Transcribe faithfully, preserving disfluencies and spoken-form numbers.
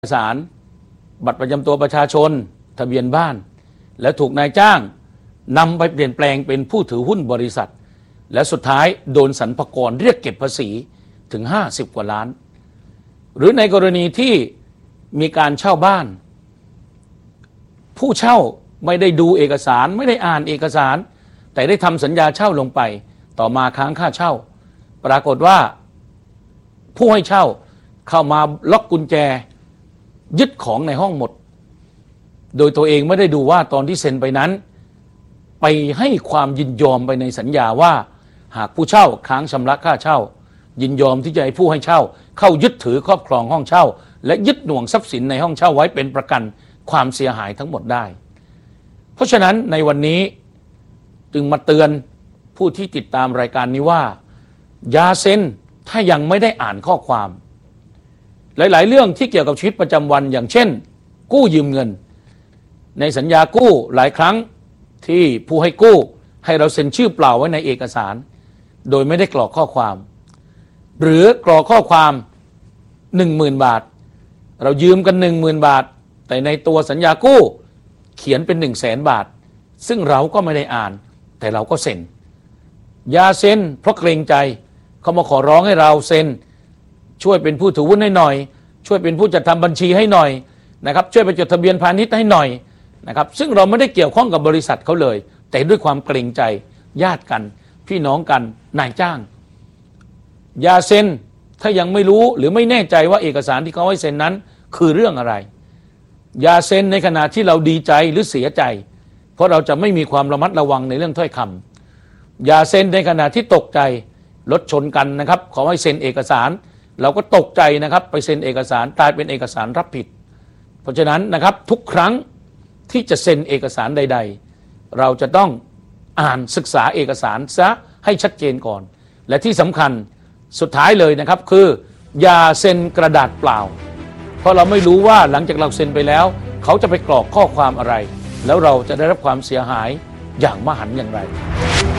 เอกสารบัตรประจำตัวประชาชนทะเบียนบ้านและถูกนายจ้างนำไปเปลี่ยนแปลงเป็นผู้ถือหุ้นบริษัทและสุดท้ายโดนสรรพากรเรียกเก็บภาษีถึงห้าสิบกว่าล้านหรือในกรณีที่มีการเช่าบ้านผู้เช่าไม่ได้ดูเอกสารไม่ได้อ่านเอกสารแต่ได้ทำสัญญาเช่าลงไปต่อมาค้างค่าเช่าปรากฏว่าผู้ให้เช่าเข้ามาล็อกกุญแจยึดของในห้องหมดโดยตัวเองไม่ได้ดูว่าตอนที่เซ็นไปนั้นไปให้ความยินยอมไปในสัญญาว่าหากผู้เช่าค้างชำระค่าเช่ายินยอมที่จะให้ผู้ให้เช่าเข้ายึดถือครอบครองห้องเช่าและยึดหน่วงทรัพย์สินในห้องเช่าไว้เป็นประกันความเสียหายทั้งหมดได้เพราะฉะนั้นในวันนี้จึงมาเตือนผู้ที่ติดตามรายการนี้ว่าอย่าเซ็นถ้ายังไม่ได้อ่านข้อความหลายๆเรื่องที่เกี่ยวกับชีวิตประจำวันอย่างเช่นกู้ยืมเงินในสัญญากู้หลายครั้งที่ผู้ให้กู้ให้เราเซ็นชื่อเปล่าไว้ในเอกสารโดยไม่ได้กรอกข้อความหรือกรอกข้อความหนึ่งหมื่นบาทเรายืมกันหนึ่งหมื่นบาทแต่ในตัวสัญญากู้เขียนเป็นหนึ่งแสนบาทซึ่งเราก็ไม่ได้อ่านแต่เราก็เซ็นอย่าเซ็นเพราะเกรงใจเขามาขอร้องให้เราเซ็นช่วยเป็นผู้ถือหุ้นให้หน่อยช่วยเป็นผู้จัดทำบัญชีให้หน่อยนะครับช่วยไปจดทะเบียนพาณิชย์ให้หน่อยนะครับซึ่งเราไม่ได้เกี่ยวข้องกับบริษัทเขาเลยแต่ด้วยความเกรงใจญาติกันพี่น้องกันนายจ้างอย่าเซ็นถ้ายังไม่รู้หรือไม่แน่ใจว่าเอกสารที่เขาให้เซ็นนั้นคือเรื่องอะไรอย่าเซ็นในขณะที่เราดีใจหรือเสียใจเพราะเราจะไม่มีความระมัดระวังในเรื่องถ้อยคำอย่าเซ็นในขณะที่ตกใจรถชนกันนะครับขอให้เซ็นเอกสารเราก็ตกใจนะครับไปเซ็นเอกสารกลายเป็นเอกสารรับผิดเพราะฉะนั้นนะครับทุกครั้งที่จะเซ็นเอกสารใดๆเราจะต้องอ่านศึกษาเอกสารซะให้ชัดเจนก่อนและที่สำคัญสุดท้ายเลยนะครับคืออย่าเซ็นกระดาษเปล่าเพราะเราไม่รู้ว่าหลังจากเราเซ็นไปแล้วเขาจะไปกรอกข้อความอะไรแล้วเราจะได้รับความเสียหายอย่างมหันต์อย่างไร